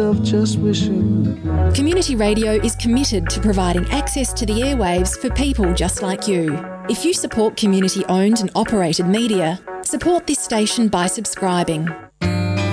myself just wishing. Community Radio is committed to providing access to the airwaves for people just like you. If you support community-owned and operated media, support this station by subscribing.